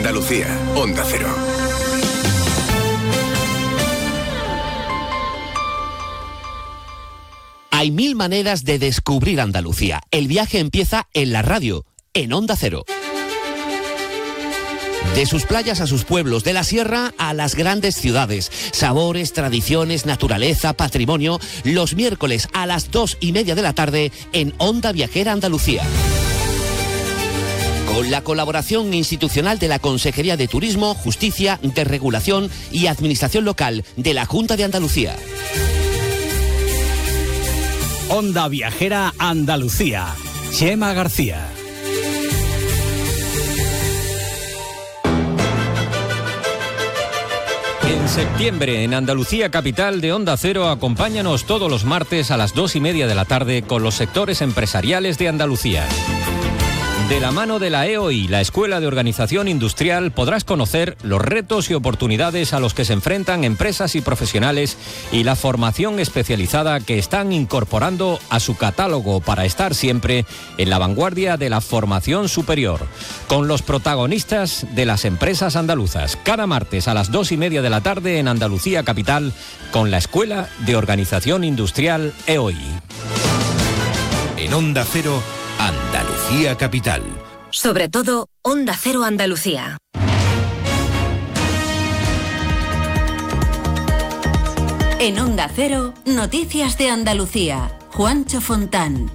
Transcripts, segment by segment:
Andalucía, Onda Cero. Hay 1000 maneras de descubrir Andalucía. El viaje empieza en la radio, en Onda Cero. De sus playas a sus pueblos, de la sierra a las grandes ciudades. Sabores, tradiciones, naturaleza, patrimonio. Los miércoles a las 2:30 de la tarde en Onda Viajera Andalucía. Con la colaboración institucional de la Consejería de Turismo, Justicia, Desregulación y Administración Local de la Junta de Andalucía. Onda Viajera Andalucía. Chema García. En septiembre, en Andalucía Capital de Onda Cero, acompáñanos todos los martes a las 2:30 de la tarde con los sectores empresariales de Andalucía. De la mano de la EOI, la Escuela de Organización Industrial, podrás conocer los retos y oportunidades a los que se enfrentan empresas y profesionales y la formación especializada que están incorporando a su catálogo para estar siempre en la vanguardia de la formación superior, con los protagonistas de las empresas andaluzas. Cada martes a las 2:30 de la tarde en Andalucía Capital con la Escuela de Organización Industrial EOI. En Onda Cero, Andalucía Capital. Sobre todo, Onda Cero Andalucía. En Onda Cero, Noticias de Andalucía. Juancho Fontán.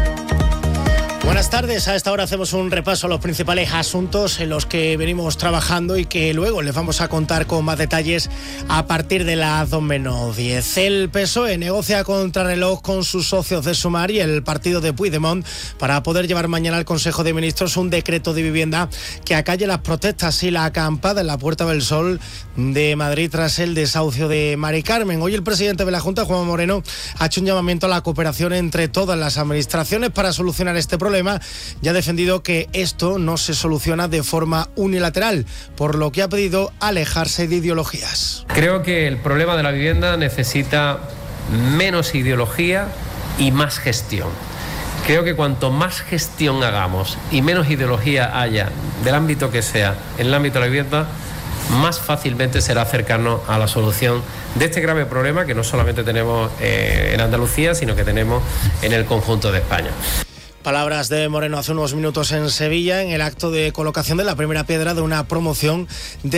Buenas tardes, a esta hora hacemos un repaso a los principales asuntos en los que venimos trabajando y que luego les vamos a contar con más detalles a partir de las 2:10. El PSOE negocia contrarreloj con sus socios de Sumar y el partido de Puigdemont para poder llevar mañana al Consejo de Ministros un decreto de vivienda que acalle las protestas y la acampada en la Puerta del Sol de Madrid tras el desahucio de Mari Carmen. Hoy el presidente de la Junta, Juanma Moreno, ha hecho un llamamiento a la cooperación entre todas las administraciones para solucionar este problema y ha defendido que esto no se soluciona de forma unilateral, por lo que ha pedido alejarse de ideologías. Creo que el problema de la vivienda necesita menos ideología y más gestión. Creo que cuanto más gestión hagamos y menos ideología haya, del ámbito que sea, en el ámbito de la vivienda, más fácilmente será acercarnos a la solución de este grave problema que no solamente tenemos en Andalucía, sino que tenemos en el conjunto de España. Palabras de Moreno hace unos minutos en Sevilla, en el acto de colocación de la primera piedra de una promoción de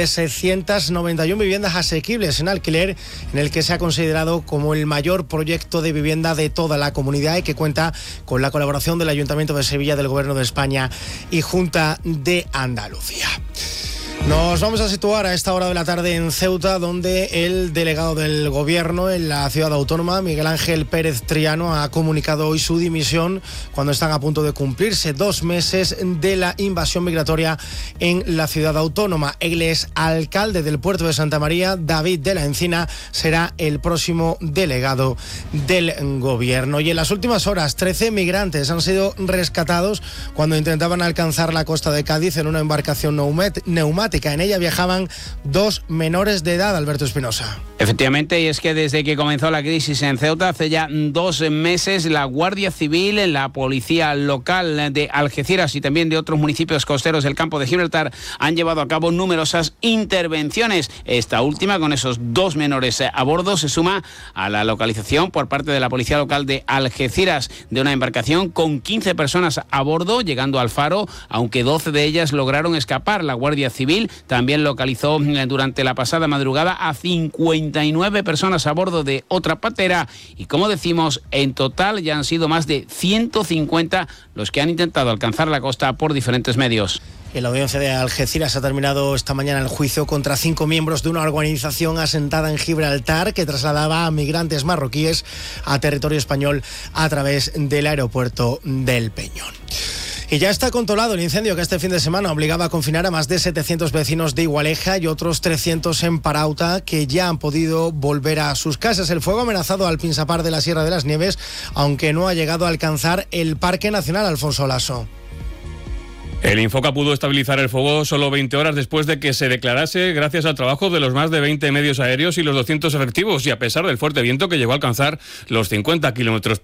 691 viviendas asequibles en alquiler, en el que se ha considerado como el mayor proyecto de vivienda de toda la comunidad y que cuenta con la colaboración del Ayuntamiento de Sevilla, del Gobierno de España y Junta de Andalucía. Nos vamos a situar a esta hora de la tarde en Ceuta, donde el delegado del Gobierno en la ciudad autónoma, Miguel Ángel Pérez Triano, ha comunicado hoy su dimisión cuando están a punto de cumplirse 2 meses de la invasión migratoria en la ciudad autónoma. El exalcalde del puerto de Santa María, David de la Encina, será el próximo delegado del Gobierno. Y en las últimas horas, 13 migrantes han sido rescatados cuando intentaban alcanzar la costa de Cádiz en una embarcación neumática. En ella viajaban 2 menores de edad, Alberto Espinosa. Efectivamente, y es que desde que comenzó la crisis en Ceuta, hace ya 2 meses, la Guardia Civil, la Policía Local de Algeciras y también de otros municipios costeros del campo de Gibraltar han llevado a cabo numerosas intervenciones. Esta última, con esos 2 menores a bordo, se suma a la localización por parte de la Policía Local de Algeciras de una embarcación con 15 personas a bordo, llegando al faro, aunque 12 de ellas lograron escapar. La Guardia Civil también localizó durante la pasada madrugada a 59 personas a bordo de otra patera y, como decimos, en total ya han sido más de 150 los que han intentado alcanzar la costa por diferentes medios. En la audiencia de Algeciras ha terminado esta mañana el juicio contra 5 miembros de una organización asentada en Gibraltar que trasladaba a migrantes marroquíes a territorio español a través del aeropuerto del Peñón. Y ya está controlado el incendio que este fin de semana obligaba a confinar a más de 700 vecinos de Igualeja y otros 300 en Parauta, que ya han podido volver a sus casas. El fuego ha amenazado al Pinsapar de la Sierra de las Nieves, aunque no ha llegado a alcanzar el Parque Nacional. Alfonso Lasso. El Infoca pudo estabilizar el fuego solo 20 horas después de que se declarase, gracias al trabajo de los más de 20 medios aéreos y los 200 efectivos, y a pesar del fuerte viento que llegó a alcanzar los 50 km/h.